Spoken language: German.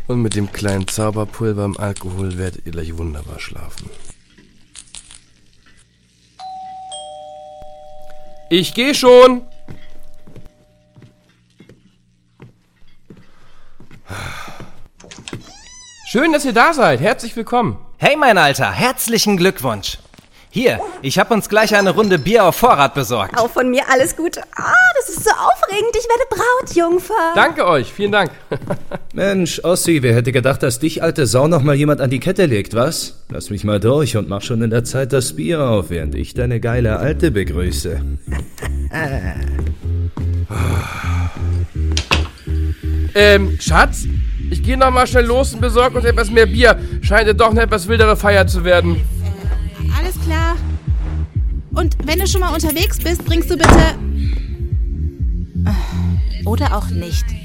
Und mit dem kleinen Zauberpulver im Alkohol werdet ihr gleich wunderbar schlafen. Ich geh schon! Schön, dass ihr da seid. Herzlich willkommen. Hey, mein Alter, herzlichen Glückwunsch. Hier, ich habe uns gleich eine Runde Bier auf Vorrat besorgt. Auch von mir alles Gute. Das ist so aufregend. Ich werde Brautjungfer. Danke euch, vielen Dank. Mensch, Ossi, wer hätte gedacht, dass dich, alte Sau, noch mal jemand an die Kette legt, was? Lass mich mal durch und mach schon in der Zeit das Bier auf, während ich deine geile Alte begrüße. Schatz? Ich gehe noch mal schnell los und besorge uns etwas mehr Bier. Scheint ja doch eine etwas wildere Feier zu werden. Alles klar. Und wenn du schon mal unterwegs bist, bringst du bitte... Oder auch nicht.